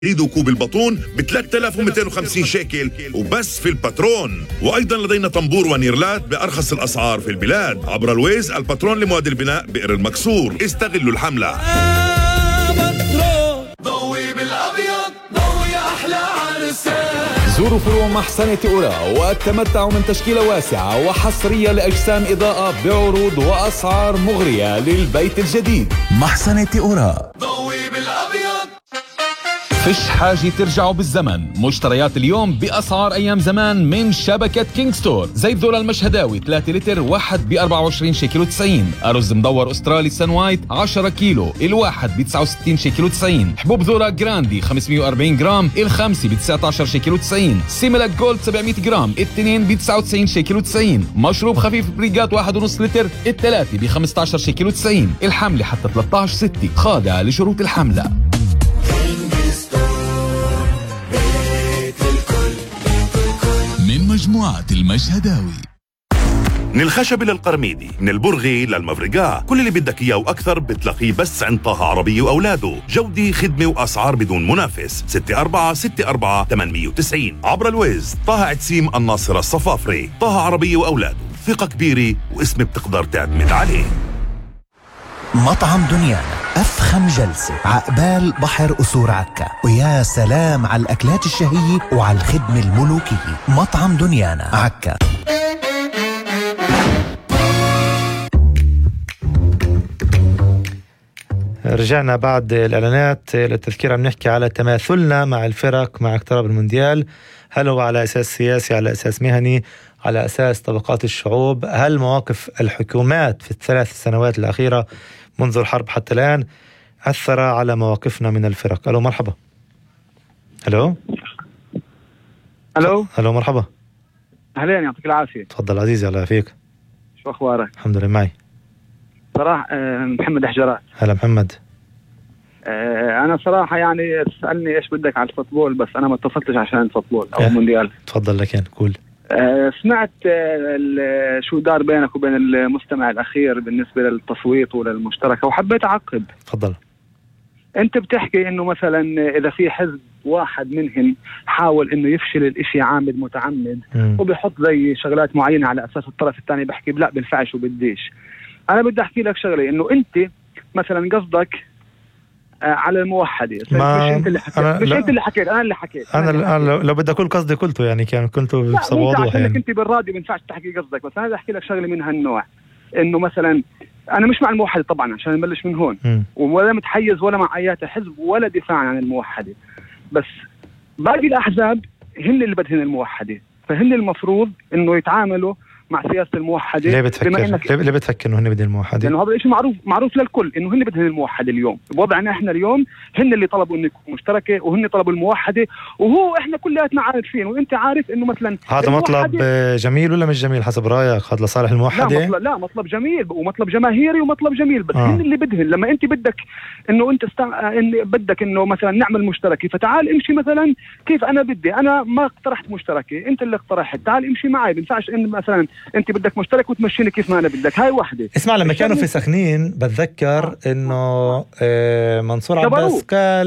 ريدو كوب البطون ب 3250 شيكل وبس في الباترون. وأيضا لدينا طنبور ونيرلات بأرخص الأسعار في البلاد عبر الويز. الباترون لمواد البناء بئر المكسور. استغلوا الحملة. ضوي بالأبيض ضوي أحلى عرسان. زوروا فروع محسنة أورا وتمتعوا من تشكيلة واسعة وحصرية لأجسام إضاءة بعروض وأسعار مغرية للبيت الجديد. محسنة أورا. ضوي بالأبيض. فيش حاجة ترجعوا بالزمن. مشتريات اليوم بأسعار أيام زمان من شبكة كينج ستور. زيت ذرة المشهداوي 3 لتر واحد ب 24 شيكل و90. أرز مدور أسترالي سان وايت 10 كيلو الواحد ب 69 شيكل و90. حبوب ذرة جراندي 540 جرام الخمسة ب 19 شيكل و90. سيميلاك جولد 700 جرام الاثنين ب 99 شيكل و90. مشروب خفيف بريجات 1.5 لتر الثلاثة ب 15 شيكل و90. الحملة حتى 13/6 خاضعة لشروط الحملة. من مجموعة المشهداوي. من الخشب للقرميدي، من البرغي للمفرقة، كل اللي بدك إياه وأكثر بتلاقيه بس عند طه عربية وأولاده. جودة خدمة وأسعار بدون منافس. 6464 890 عبر الويز. طه عتسيم الناصرة الصفافري. طه عربية وأولاده، ثقة كبيرة واسم بتقدر تعتمد عليه. مطعم دنيانا أفخم جلسة عقبال بحر أسور عكا، ويا سلام على الأكلات الشهية وعلى الخدمة الملوكية. مطعم دنيانا عكا. رجعنا بعد الإعلانات. للتذكير عم نحكي على تماثلنا مع الفرق مع اقتراب المونديال. هل هو على أساس سياسي، على أساس مهني، على أساس طبقات الشعوب؟ هل مواقف الحكومات في الثلاث سنوات الأخيرة منذ الحرب حتى الآن أثر على مواقفنا من الفرق؟ ألو مرحبا. ألو مرحبا. أهلين، يعطيك العافية. تفضل عزيزي، الله يعافيك. شو أخبارك؟ الحمد لله. معي صراحة محمد حجرات. هلا محمد. أنا صراحة يعني تسألني إيش بدك على الفوتبول، بس أنا ما اتصلتش عشان الفوتبول أو المونديال. تفضل لكن قول. سمعت شو دار بينك وبين المستمع الأخير بالنسبة للتصويت وللمشتركة، وحبيت أعقب. تفضل. أنت بتحكي إنه مثلا إذا في حزب واحد منهم حاول إنه يفشل الإشي عامد متعمد وبيحط زي شغلات معينة على أساس الطرف الثاني بحكي لا بالفعش وبديش. أنا بدي أحكي لك شغلة، إنه أنت مثلا قصدك على الموحدة. مش أنت اللي حكيت، أنت اللي حكيت، أنا اللي حكيت. أنا لو بدي أقول قصدي قلته، يعني كنت بوضوح يعني. أنت بالراديو ما ينفعش تحكي قصدك، بس أنا بدي أحكي لك شغلة من هالنوع، إنه مثلا أنا مش مع الموحدة طبعا عشان نبلش من هون، ولا متحيز ولا مع أيات حزب ولا دفاع عن الموحدة، بس باقي الأحزاب هن اللي بدهن الموحدة، فهن المفروض إنه يتعاملوا مع سياسة الموحدة. ليه بتفكر إنه هن بدهن الموحدة؟ لأنه هذا الشيء معروف للكل إنه هن بدهن الموحدة اليوم. بوضعنا إحنا اليوم هن اللي طلبوا إنه يكون مشتركة، وهن طلبوا الموحدة، وهو إحنا كلياتنا عارفين، وإنت عارف إنه مثلا هذا مطلب جميل ولا مش جميل حسب رأيك؟ هذا لصالح الموحدة؟ لا مطلب جميل ومطلب جماهيري ومطلب جميل، بس هن اللي بدهن. لما أنت بدك إنه أنت بدك إنه مثلا نعمل مشتركة، فتعال امشي مثلا كيف أنا بدي. أنا ما اقترحت مشتركة، أنت اللي اقترحت، تعال امشي معي. بنفعش إن مثلا أنت بدك مشترك وتمشيني كيف ما أنا بدك. هاي واحدة. اسمع، لما كانوا في سخنين بتذكر إنه منصور عباس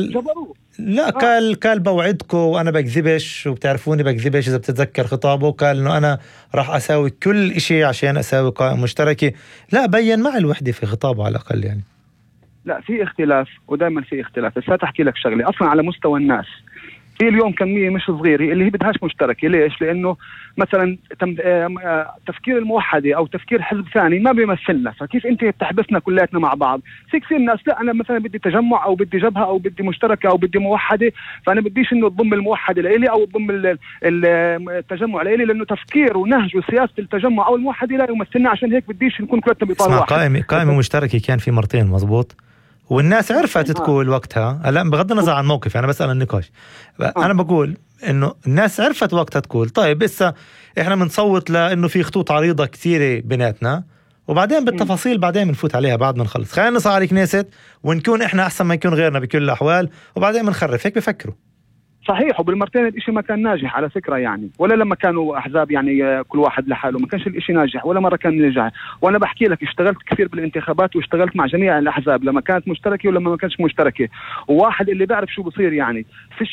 قال بوعدكم وأنا بكذبش، وبتعرفوني بكذبش. إذا بتتذكر خطابه قال إنه أنا راح أساوي كل إشي عشان أساوي قائمة مشتركة. لا، بين مع الوحدة في خطابه على الأقل يعني. لا، في اختلاف، ودائما في اختلاف. بس هتحكي لك شغلة، أصلا على مستوى الناس في اليوم كمية مش صغيرة اللي هي بدهاش مشتركة. ليش؟ لأنه مثلا تفكير الموحدة أو تفكير حزب ثاني ما بيمثلنا، فكيف أنت بتحبسنا كلياتنا مع بعض؟ في كثير ناس لا، أنا مثلا بدي تجمع أو بدي جبهة أو بدي مشتركة أو بدي موحدة، فأنا بديش إنه تضم الموحدة لإلي أو تضم التجمع لإلي، لأنه تفكير ونهج وسياسة التجمع أو الموحدة لا يمثلنا، عشان هيك بديش نكون كلياتنا بإطار واحد. قائمة مشتركة كان في مرتين مزبوط، والناس عرفت تقول وقتها. هلا بغض النظر عن موقفي، أنا بسأل النقاش. أنا بقول إنه الناس عرفت وقتها تقول طيب إسا إحنا بنصوت لأنه في خطوط عريضة كثيرة بيناتنا، وبعدين بالتفاصيل بعدين بنفوت عليها بعد ما نخلص. خلينا نصعد على كنيسة ونكون إحنا أحسن ما يكون غيرنا بكل الأحوال، وبعدين بنخرف. هيك بفكروا. صحيح، وبالمرتين الاشي ما كان ناجح على فكرة يعني، ولا لما كانوا احزاب يعني كل واحد لحاله ما كانش الاشي ناجح ولا مرة كان ناجح. وانا بحكي لك اشتغلت كثير بالانتخابات واشتغلت مع جميع الاحزاب لما كانت مشتركة ولما ما كانتش مشتركة، وواحد اللي بيعرف شو بصير يعني.